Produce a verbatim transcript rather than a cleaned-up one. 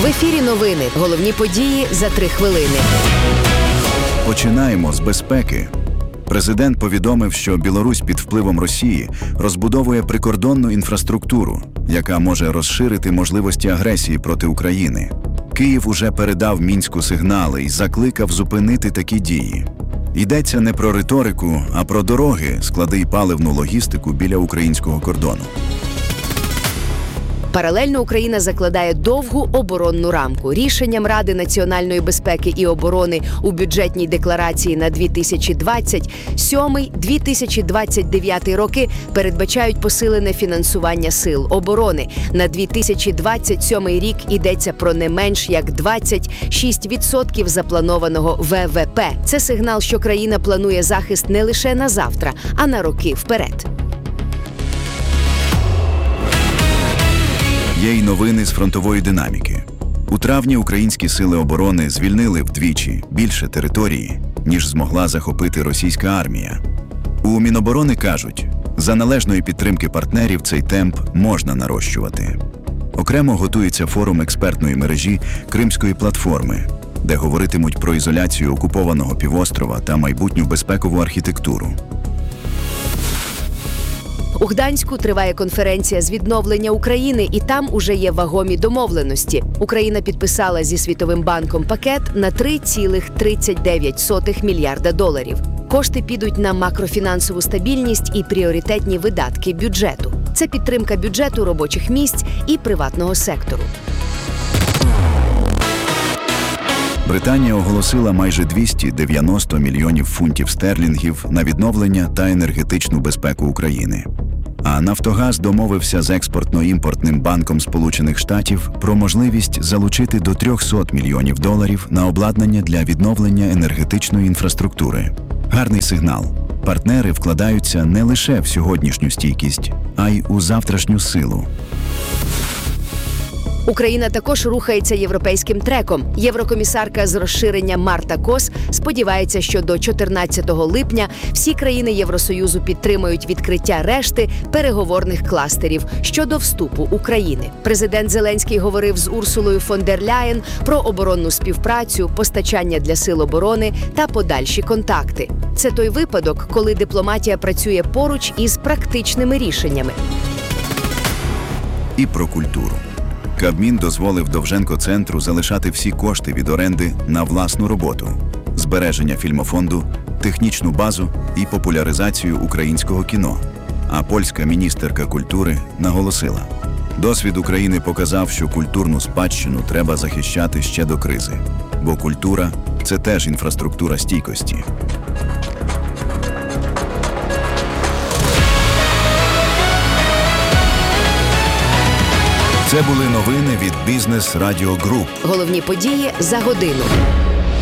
В ефірі новини. Головні події за три хвилини. Починаємо з безпеки. Президент повідомив, що Білорусь під впливом Росії розбудовує прикордонну інфраструктуру, яка може розширити можливості агресії проти України. Київ уже передав Мінську сигнали і закликав зупинити такі дії. Йдеться не про риторику, а про дороги, склади й паливну логістику біля українського кордону. Паралельно Україна закладає довгу оборонну рамку. Рішенням Ради національної безпеки і оборони у бюджетній декларації на дві тисячі двадцять сьомий - дві тисячі двадцять дев'ятий роки передбачають посилене фінансування сил оборони. На дві тисячі двадцять сьомий рік йдеться про не менш як двадцять шість відсотків запланованого ве ве пе. Це сигнал, що країна планує захист не лише на завтра, а на роки вперед. Є й новини з фронтової динаміки. У травні українські сили оборони звільнили вдвічі більше території, ніж змогла захопити російська армія. У Міноборони кажуть, за належної підтримки партнерів цей темп можна нарощувати. Окремо готується форум експертної мережі Кримської платформи, де говоритимуть про ізоляцію окупованого півострова та майбутню безпекову архітектуру. У Гданську триває конференція з відновлення України, і там уже є вагомі домовленості. Україна підписала зі Світовим банком пакет на три цілих тридцять дев'ять сотих мільярда доларів. Кошти підуть на макрофінансову стабільність і пріоритетні видатки бюджету. Це підтримка бюджету, робочих місць і приватного сектору. Британія оголосила майже двісті дев'яносто мільйонів фунтів стерлінгів на відновлення та енергетичну безпеку України. А «Нафтогаз» домовився з Експортно-імпортним банком Сполучених Штатів про можливість залучити до триста мільйонів доларів на обладнання для відновлення енергетичної інфраструктури. Гарний сигнал. Партнери вкладаються не лише в сьогоднішню стійкість, а й у завтрашню силу. Україна також рухається європейським треком. Єврокомісарка з розширення Марта Кос сподівається, що до чотирнадцятого липня всі країни Євросоюзу підтримують відкриття решти переговорних кластерів щодо вступу України. Президент Зеленський говорив з Урсулою фон дер Ляєн про оборонну співпрацю, постачання для сил оборони та подальші контакти. Це той випадок, коли дипломатія працює поруч із практичними рішеннями. І про культуру. Кабмін дозволив Довженко-центру залишати всі кошти від оренди на власну роботу, збереження фільмофонду, технічну базу і популяризацію українського кіно. А польська міністерка культури наголосила, досвід України показав, що культурну спадщину треба захищати ще до кризи, бо культура – це теж інфраструктура стійкості. Це були новини від Бізнес Радіо Груп. Головні події за годину.